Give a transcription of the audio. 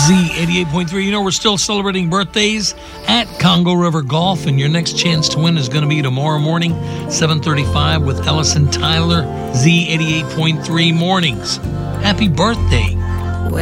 Z88.3. You know, we're still celebrating birthdays at Congo River Golf, and your next chance to win is going to be tomorrow morning, 7:35 with Ellison Tyler, Z88.3 Mornings. Happy birthday.